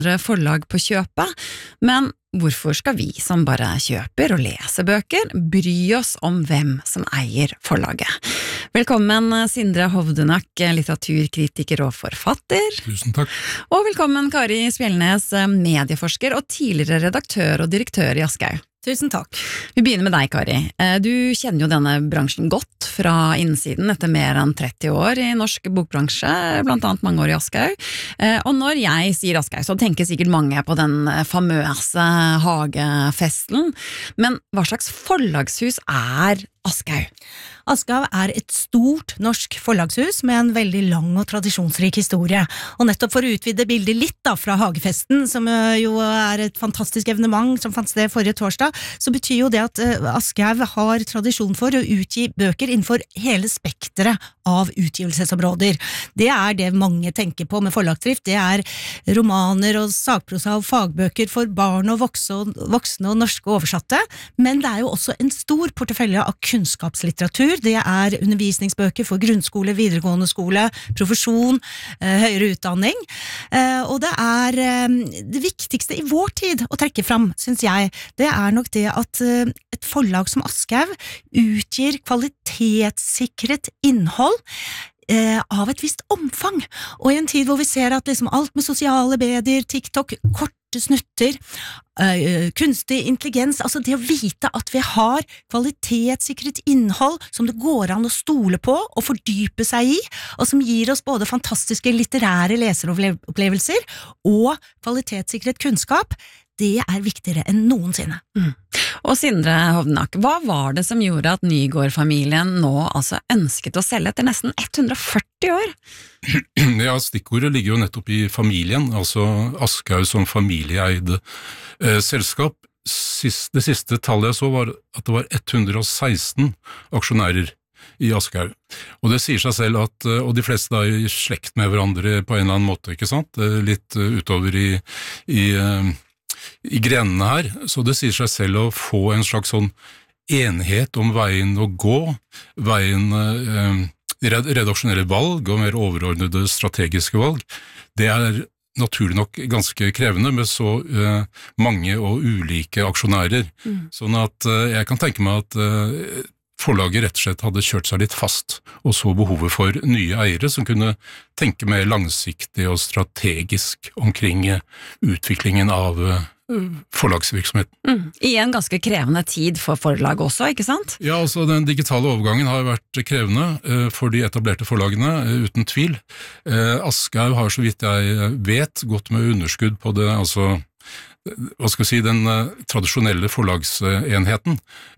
forlag på kjøpet, men hvorfor skal vi som bare kjøper og leser bøker bry oss om hvem som eier forlaget? Velkommen Sindre Hovdenak, litteraturkritiker og forfatter. Tusen takk. Og velkommen Kari Spjelnes, medieforsker og tidligere redaktør og direktør i Aschehoug. Tusen takk. Vi begynner med deg, Kari. Du kjenner jo denne bransjen godt fra innsiden etter mer enn 30 år i norsk bokbransje, blant annet mange år i Aschehoug. Og når jeg sier Aschehoug, så tenker sikkert mange på den famøse hagefesten. Men hva slags forlagshus er Aschehoug? Aschehoug er et stort norsk forlagshus med en veldig lang og tradisjonsrik historie. Og nettopp for å utvide bildet litt da, fra hagefesten, som jo er et fantastisk evenement som fant sted forrige torsdag, så betyr jo det at Aschehoug har tradisjon for å utgi bøker innenfor hele spektret av utgivelsesområder. Det er det mange tenker på med forlagsdrift. Det er romaner og sakprosa og fagbøker for barn og voksne og norske oversatte, men det er jo også en stor portefølje av kunnskapslitteratur. Det er undervisningsbøker for grunnskole, videregående skole, profesjon, høyere utdanning. Og det er det viktigste i vår tid å trekke fram, synes jeg. Det er nok det at et forlag som Aschehoug utgir kvalitetssikret innhold av et visst omfang. Og i en tid hvor vi ser at liksom alt med sosiale medier, TikTok, korte snutter, kunstig intelligens, altså det å vite at vi har kvalitetssikret innhold som det går an å stole på og fordype seg i, og som gir oss både fantastiske litterære leseropplevelser og kvalitetssikret kunnskap, det er viktigere enn noensinne. Og Sindre Hovdenak, hva var det som gjorde at Nygård-familien nå altså ønsket å selge etter nesten 140 år? Ja, stikkordet ligger jo nettopp i familien, altså Aschehoug som familieeide selskap. Det siste tallet jeg så var at det var 116 aksjonærer i Aschehoug. Og det sier seg selv at, og de fleste da er i slekt med hverandre på en eller annen måte, ikke sant? Litt utover i grenene her, så det sier seg selv å få en slags sånn enighet om veien å gå, redaksjonelle valg og mer overordnede strategiske valg. Det er naturlig nok ganske krevende med så mange og ulike aksjonærer, sånn at jeg kan tenke meg at forlaget rett og slett hadde kjørt seg litt fast, og så behovet for nye eiere som kunne tenke mer langsiktig og strategisk omkring utviklingen av forlagsvirksomheten. I en ganske krevende tid for forlag også, ikke sant? Ja, altså den digitale overgangen har vært krevende for de etablerte forlagene, uten tvil. Aschehoug har så vidt jeg vet gått med underskudd på det, altså hva skal jeg si, den tradisjonelle forlagsenheten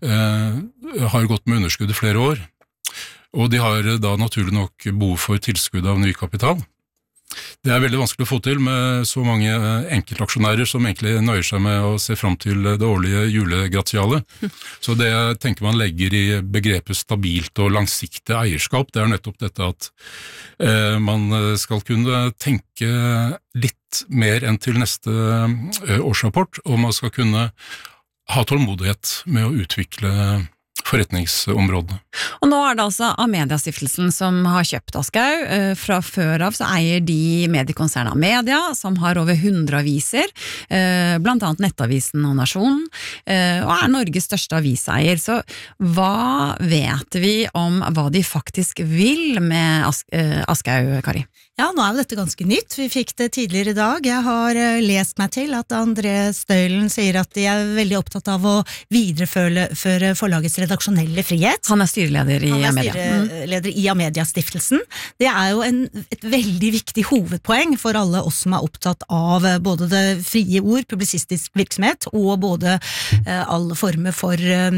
har gått med underskudd i flere år, og de har da naturlig nok behov for tilskudd av ny kapital. Det er veldig vanskelig å få til med så mange enkeltaksjonærer som egentlig nøyer seg med å se fram til det årlige julegratialet. Så det jeg tenker man legger i begrepet stabilt og langsiktig eierskap, det er nettopp dette at man skal kunne tenke litt mer enn til neste årsrapport, og man skal kunne ha tålmodighet med å utvikle forretningsområdene. Og nå er det altså Amedia-stiftelsen som har kjøpt Aschehoug. Fra før av så eier de mediekonsernet Amedia, som har over 100 aviser, blant annet Nettavisen og Nasjonen, og er Norges største aviseier. Så hva vet vi om hva de faktisk vil med Aschehoug, Kari? Ja, nå er jo dette ganske nytt. Vi fikk det tidligere i dag. Jeg har lest meg til at André Støylen sier at de er veldig opptatt av å videreføre forlagets redaksjonelle frihet. Han er styreleder i Amedia. Han er styreleder i Amedia-stiftelsen. Det er jo et veldig viktig hovedpoeng for alle oss som er opptatt av både det frie ord, publisistisk virksomhet, og både alle former for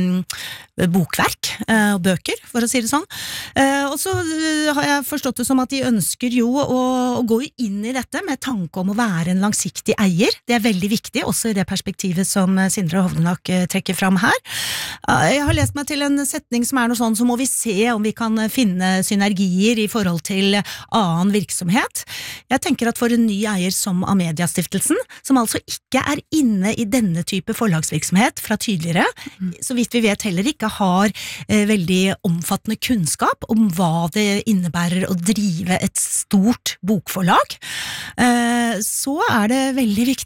bokverk og bøker, for å si det sånn. Og så har jeg forstått det som at de ønsker jo å gå inn i dette med tanke om å være en langsiktig eier. Det er veldig viktig, også i det perspektivet som Sindre Hovdenak trekker fram her. Jeg har lest meg til en setning som er noe sånn, så må vi se om vi kan finne synergier i forhold til annen virksomhet. Jeg tenker at for en ny eier som Amedia-stiftelsen, som altså ikke er inne i denne type forlagsvirksomhet fra tidligere, så vidt vi vet heller ikke ikke har veldig omfattende kunnskap om hva det innebærer å drive et stort bokforlag, så er det veldig viktig